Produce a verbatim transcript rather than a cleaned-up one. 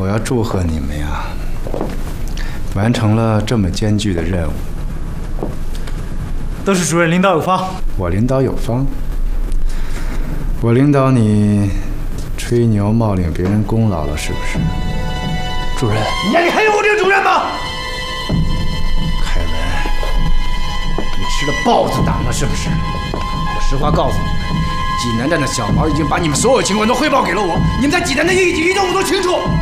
我要祝贺你们呀，完成了这么艰巨的任务。 都是主任领导有方， 我领导有方，我领导你吹牛冒领别人功劳了，是不是？ 主任， 你眼里还有我这个主任吗？ 凯文，你吃了豹子胆了是不是？我实话告诉你们，济南站的小毛已经把你们所有情况都汇报给了我，你们在济南的一举一动我都清楚。